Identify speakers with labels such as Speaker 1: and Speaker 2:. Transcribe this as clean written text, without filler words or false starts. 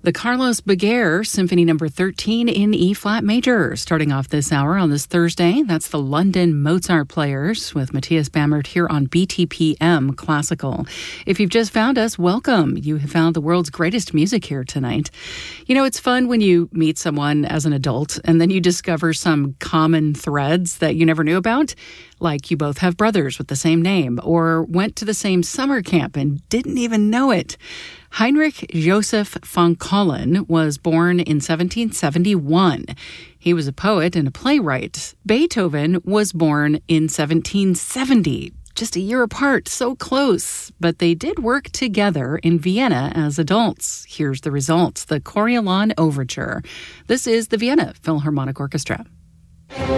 Speaker 1: The Carlos Beguer Symphony No. 13 in E-flat major. Starting off this hour on this Thursday, that's the London Mozart Players with Matthias Bamert here on BTPM Classical. If you've just found us, welcome. You have found the world's greatest music here tonight. You know, it's fun when you meet someone as an adult and then you discover some common threads that you never knew about. Like you both have brothers with the same name or went to the same summer camp and didn't even know it. Heinrich Joseph von Collin was born in 1771. He was a poet and a playwright. Beethoven was born in 1770, just a year apart, so close. But they did work together in Vienna as adults. Here's the results, the Coriolan Overture. This is the Vienna Philharmonic Orchestra.